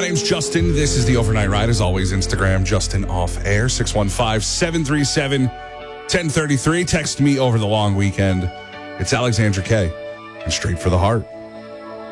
name's Justin. This is the Overnight Ride. As always, Instagram, Justin Off Air, 615-737-1033. Text me over the long weekend. It's Alexandra K. and Straight for the Heart.